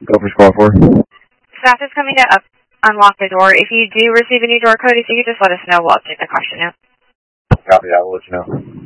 Go for squad 4. Staff is coming to unlock the door. If you do receive a new door code, if you could just let us know, we'll update the question note. Copy that, we'll let you know.